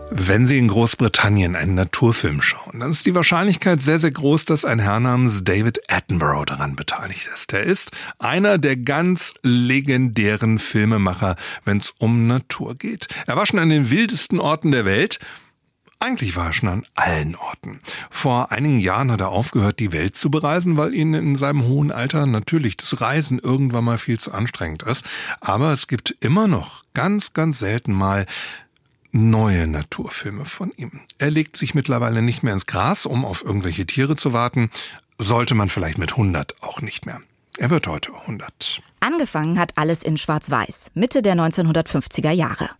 Wenn Sie in Großbritannien einen Naturfilm schauen, dann ist die Wahrscheinlichkeit sehr, sehr groß, dass ein Herr namens David Attenborough daran beteiligt ist. Er ist einer der ganz legendären Filmemacher, wenn es um Natur geht. Er war schon an den wildesten Orten der Welt. Eigentlich war er schon an allen Orten. Vor einigen Jahren hat er aufgehört, die Welt zu bereisen, weil ihm in seinem hohen Alter natürlich das Reisen irgendwann mal viel zu anstrengend ist. Aber es gibt immer noch ganz, ganz selten mal neue Naturfilme von ihm. Er legt sich mittlerweile nicht mehr ins Gras, um auf irgendwelche Tiere zu warten. Sollte man vielleicht mit 100 auch nicht mehr. Er wird heute 100. Angefangen hat alles in Schwarz-Weiß, Mitte der 1950er Jahre.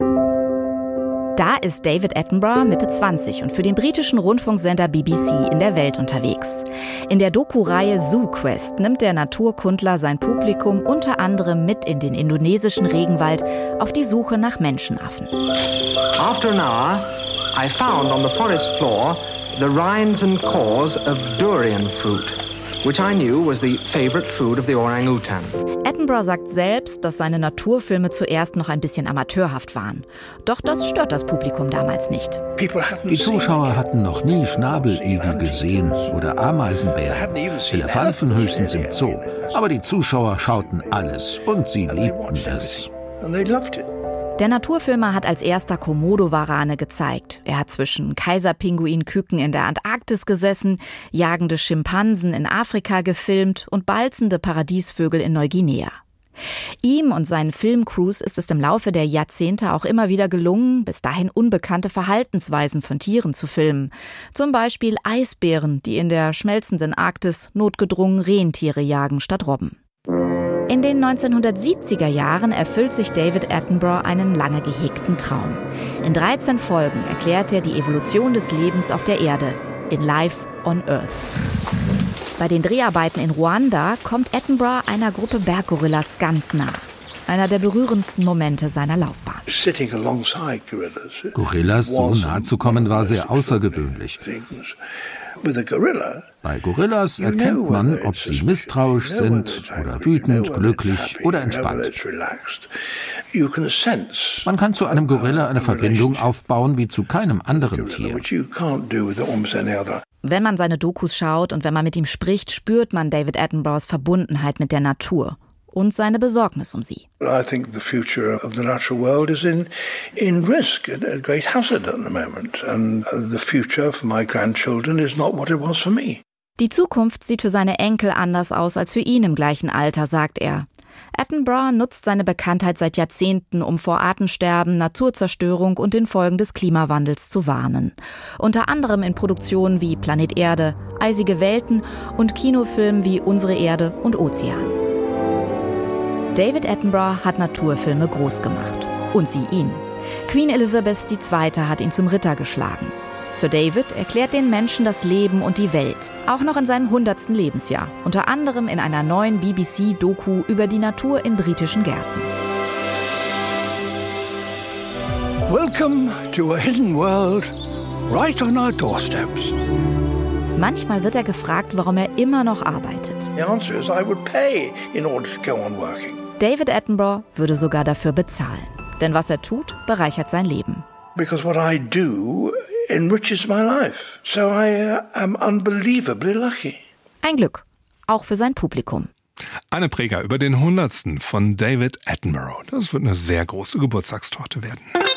Da ist David Attenborough Mitte 20 und für den britischen Rundfunksender BBC in der Welt unterwegs. In der Doku-Reihe Zoo Quest nimmt der Naturkundler sein Publikum unter anderem mit in den indonesischen Regenwald auf die Suche nach Menschenaffen. After an hour, I found on the forest floor the rinds and cores of durian fruit, which I knew was the favorite food of the orangutan. Attenborough sagt selbst, dass seine Naturfilme zuerst noch ein bisschen amateurhaft waren. Doch das stört das Publikum damals nicht. Die Zuschauer hatten noch nie Schnabeligel gesehen oder Ameisenbären, Elefanten höchstens im Zoo. Aber die Zuschauer schauten alles und sie liebten es. Der Naturfilmer hat als erster Komodo-Warane gezeigt. Er hat zwischen Kaiserpinguinküken in der Antarktis gesessen, jagende Schimpansen in Afrika gefilmt und balzende Paradiesvögel in Neuguinea. Ihm und seinen Filmcrews ist es im Laufe der Jahrzehnte auch immer wieder gelungen, bis dahin unbekannte Verhaltensweisen von Tieren zu filmen. Zum Beispiel Eisbären, die in der schmelzenden Arktis notgedrungen Rentiere jagen statt Robben. In den 1970er Jahren erfüllt sich David Attenborough einen lange gehegten Traum. In 13 Folgen erklärt er die Evolution des Lebens auf der Erde in Life on Earth. Bei den Dreharbeiten in Ruanda kommt Attenborough einer Gruppe Berggorillas ganz nah. Einer der berührendsten Momente seiner Laufbahn. Gorillas so nahe zu kommen war sehr außergewöhnlich. Bei Gorillas erkennt man, ob sie misstrauisch sind oder wütend, glücklich oder entspannt. Man kann zu einem Gorilla eine Verbindung aufbauen wie zu keinem anderen Tier. Wenn man seine Dokus schaut und wenn man mit ihm spricht, spürt man David Attenboroughs Verbundenheit mit der Natur und seine Besorgnis um sie. I think the future of the natural world is in risk, a great hazard at the moment. And the future for my grandchildren is not what it was for me. Die Zukunft sieht für seine Enkel anders aus als für ihn im gleichen Alter, sagt er. Attenborough nutzt seine Bekanntheit seit Jahrzehnten, um vor Artensterben, Naturzerstörung und den Folgen des Klimawandels zu warnen. Unter anderem in Produktionen wie Planet Erde, Eisige Welten und Kinofilmen wie Unsere Erde und Ozean. David Attenborough hat Naturfilme groß gemacht. Und sie ihn. Queen Elizabeth II. Hat ihn zum Ritter geschlagen. Sir David erklärt den Menschen das Leben und die Welt. Auch noch in seinem 100. Lebensjahr. Unter anderem in einer neuen BBC-Doku über die Natur in britischen Gärten. Welcome to a hidden world, right on our doorsteps. Manchmal wird er gefragt, warum er immer noch arbeitet. The answer is I would pay in order to go on working. David Attenborough würde sogar dafür bezahlen. Denn was er tut, bereichert sein Leben. Because what I do enriches my life. So I am unbelievably lucky. Ein Glück, auch für sein Publikum. Eine Präger über den 100. von David Attenborough. Das wird eine sehr große Geburtstagstorte werden.